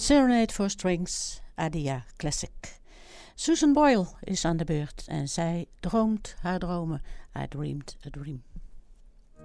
Serenade for Strings, Adia Classic. Susan Boyle is aan de beurt en zij droomt haar dromen. I dreamed a dream.